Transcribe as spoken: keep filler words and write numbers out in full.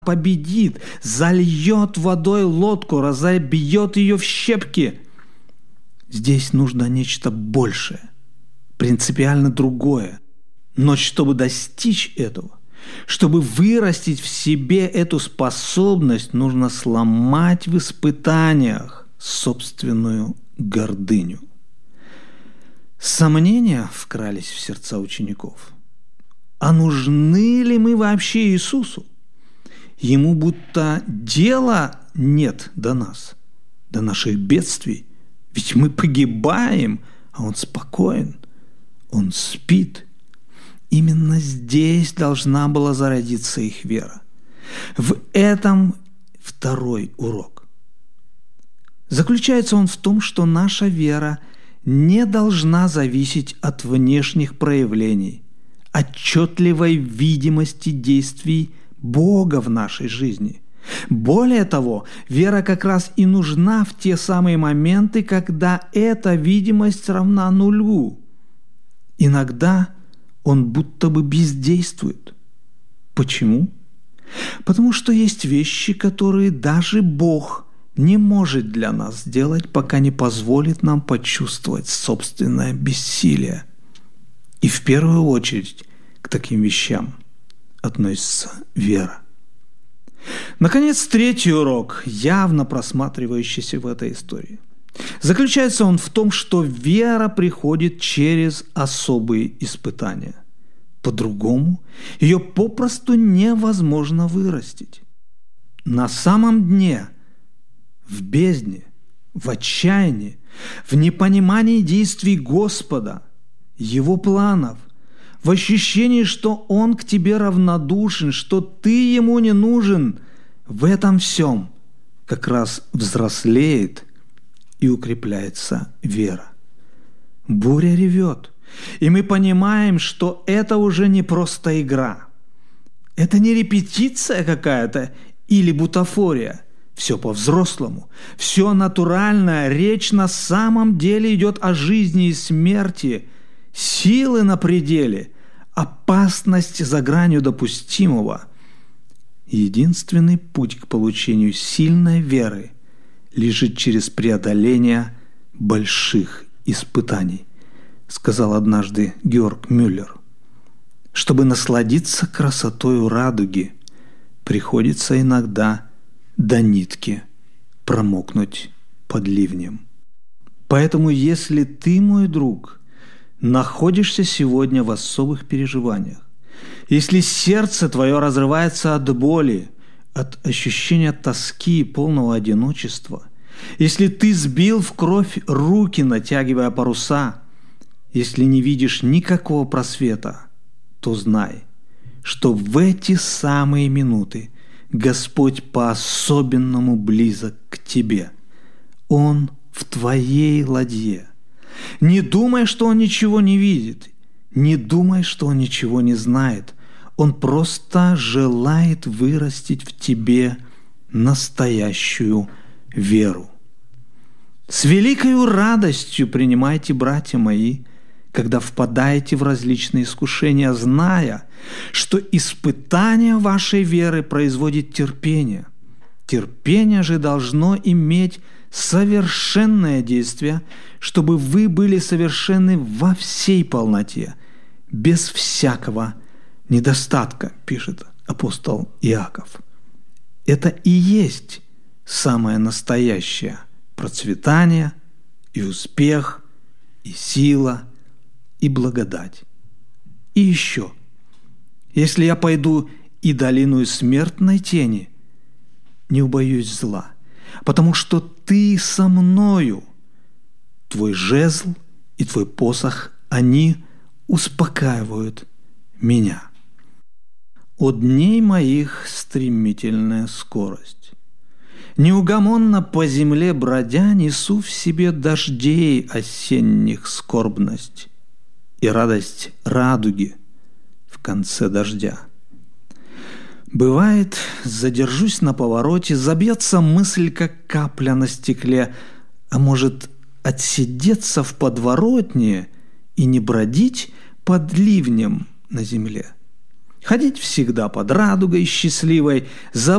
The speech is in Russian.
победит, зальет водой лодку, разобьет ее в щепки. Здесь нужно нечто большее, принципиально другое. Но чтобы достичь этого, чтобы вырастить в себе эту способность, нужно сломать в испытаниях собственную гордыню. Сомнения вкрались в сердца учеников. А нужны ли мы вообще Иисусу? Ему будто дела нет до нас, до наших бедствий. Ведь мы погибаем, а Он спокоен, Он спит. Именно здесь должна была зародиться их вера. В этом второй урок. Заключается он в том, что наша вера не должна зависеть от внешних проявлений, отчетливой видимости действий Бога в нашей жизни. Более того, вера как раз и нужна в те самые моменты, когда эта видимость равна нулю. Иногда он будто бы бездействует. Почему? Потому что есть вещи, которые даже Бог не может для нас сделать, пока не позволит нам почувствовать собственное бессилие. И в первую очередь к таким вещам относится вера. Наконец, третий урок, явно просматривающийся в этой истории. Заключается он в том, что вера приходит через особые испытания. По-другому ее попросту невозможно вырастить. На самом дне, в бездне, в отчаянии, в непонимании действий Господа, Его планов, в ощущении, что Он к тебе равнодушен, что ты Ему не нужен, в этом всем как раз взрослеет и укрепляется вера. Буря ревет, и мы понимаем, что это уже не просто игра. Это не репетиция какая-то или бутафория. Все по-взрослому, все натурально, речь на самом деле идет о жизни и смерти, силы на пределе, опасность за гранью допустимого. Единственный путь к получению сильной веры лежит через преодоление больших испытаний, сказал однажды Георг Мюллер. Чтобы насладиться красотою радуги, приходится иногда до нитки промокнуть под ливнем. Поэтому, если ты, мой друг, находишься сегодня в особых переживаниях, если сердце твое разрывается от боли, от ощущения тоски и полного одиночества, если ты сбил в кровь руки, натягивая паруса, если не видишь никакого просвета, то знай, что в эти самые минуты Господь по-особенному близок к тебе. Он в твоей ладье. Не думай, что Он ничего не видит. Не думай, что Он ничего не знает. Он просто желает вырастить в тебе настоящую веру. С великою радостью принимайте, братья мои, когда впадаете в различные искушения, зная, что испытание вашей веры производит терпение. Терпение же должно иметь совершенное действие, чтобы вы были совершенны во всей полноте, без всякого недостатка, пишет апостол Иаков. Это и есть самое настоящее процветание и успех, и сила, и благодать. И еще, если я пойду и долину смертной тени, не убоюсь зла, потому что ты со мною, твой жезл и твой посох, они успокаивают меня. От дней моих стремительная скорость. Неугомонно по земле бродя, несу в себе дождей осенних скорбность и радость радуги в конце дождя. Бывает, задержусь на повороте, забьется мысль, как капля на стекле, а может, отсидеться в подворотне и не бродить под ливнем на земле. ходить всегда под радугой счастливой,